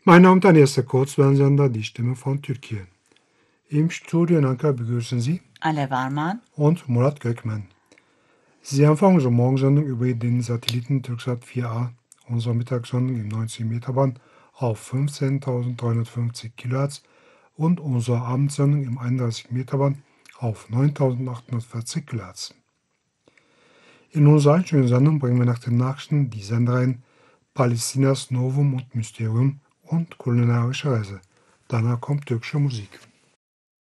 Mein Name ist Daniel Kurzwellensender, die Stimme von Türkei. Im Studio in Ankara begrüßen Sie Alev Arman und Murat Gökmen. Sie empfangen unsere Morgensendung über den Satelliten Türksat 4A, unsere Mittagssendung im 90 Meter Band auf 15.350 kHz und unsere Abendsendung im 31 Meter Band auf 9.840 kHz. In unserer einstündigen Sendung bringen wir nach den Nachrichten die Sendereien Palästinas Novum und Mysterium und kulinarische Reise. Danach kommt türkische Musik.